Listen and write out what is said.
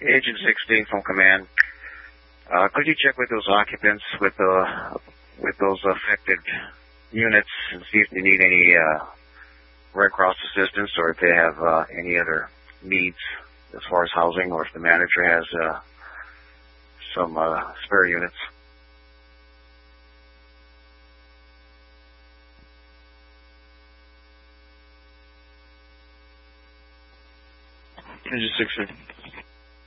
Agent 16 from command. Could you check with those occupants with those affected units and see if they need any Red Cross assistance or if they have any other needs as far as housing, or if the manager has some spare units? Agent 16.